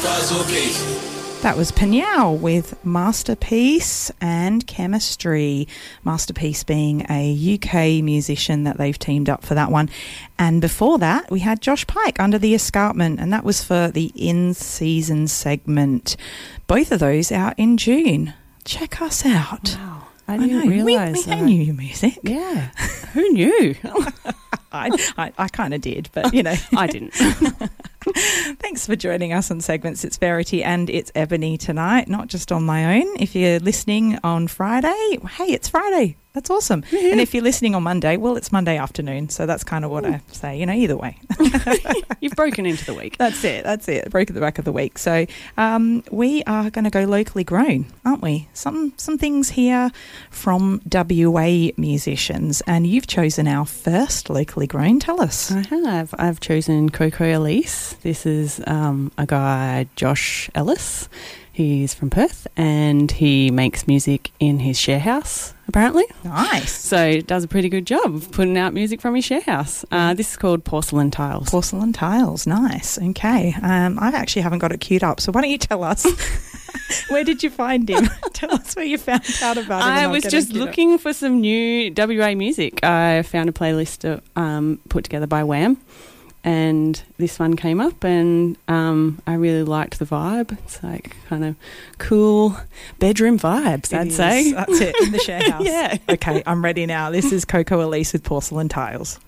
That was Panyao with Masterpiece and Chemistry. Masterpiece being a UK musician that they've teamed up for that one. And before that, we had Josh Pike, Under the Escarpment, and that was for the in-season segment. Both of those out in June. Check us out. Wow. I didn't realise we knew your music. Yeah. Who knew? I kind of did, but, you know. I didn't. Thanks for joining us on Segments. It's Verity and it's Ebony tonight, not just on my own. If you're listening on Friday, hey, it's Friday. That's awesome. Yeah. And if you're listening on Monday, well, it's Monday afternoon. So that's kind of what I say, you know, either way. You've broken into the week. That's it. Broke at the back of the week. So we are going to go locally grown, aren't we? Some things here from WA musicians. And you've chosen our first locally grown. Tell us. I have. I've chosen Coco Elise. This is a guy, Josh Ellis. He's from Perth and he makes music in his share house, apparently. Nice. So does a pretty good job of putting out music from his share house. This is called Porcelain Tiles. Porcelain Tiles, nice. Okay. I actually haven't got it queued up, so why don't you tell us, where did you find him? Tell us where you found out about him. I was just looking for some new WA music. I found a playlist put together by Wham. And this one came up and I really liked the vibe. It's like kind of cool bedroom vibes, I'd say. That's it, in the share house. Yeah. Okay, I'm ready now. This is Coco Elise with Porcelain Tiles.